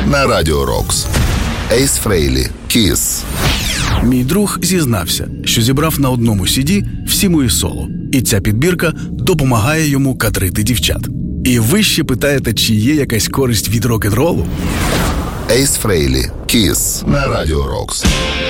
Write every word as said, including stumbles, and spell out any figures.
на Радіо Рокс. Ейс Фрейлі, Kiss. Мій друг зізнався, що зібрав на одному сі-ді всі мої соло. І ця підбірка допомагає йому кадрити дівчат. І ви ще питаєте, чи є якась користь від рок-н-ролу? Ейс Фрейлі, Kiss на Радіо Рокс.